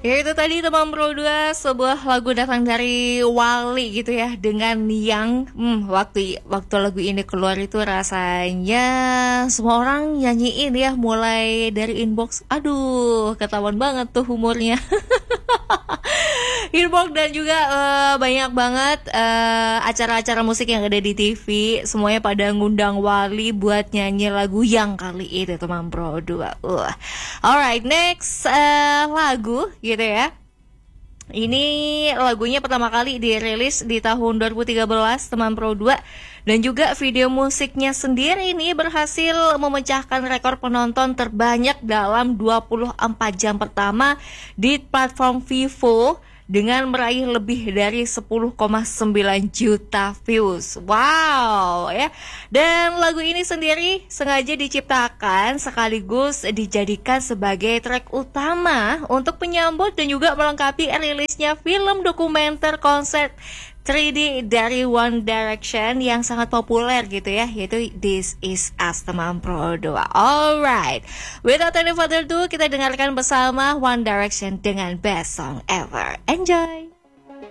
Ya itu tadi teman Pro 2, sebuah lagu datang dari Wali gitu ya, dengan yang waktu lagu ini keluar itu rasanya semua orang nyanyiin ya, mulai dari inbox. Aduh, ketahuan banget tuh humornya. Inbox dan juga banyak banget acara-acara musik yang ada di TV, semuanya pada ngundang Wali buat nyanyi lagu yang kali itu teman Pro 2. Alright, next lagu gitu ya. Ini lagunya pertama kali dirilis di tahun 2013 teman Pro 2, dan juga video musiknya sendiri ini berhasil memecahkan rekor penonton terbanyak dalam 24 jam pertama di platform Vivo dengan meraih lebih dari 10,9 juta views. Wow ya. Dan lagu ini sendiri sengaja diciptakan sekaligus dijadikan sebagai track utama untuk menyambut dan juga melengkapi rilisnya film dokumenter konser 3D dari One Direction yang sangat populer gitu ya, yaitu This Is Us teman Pro 2. Alright, without any further ado, kita dengarkan bersama One Direction dengan Best Song Ever. Enjoy!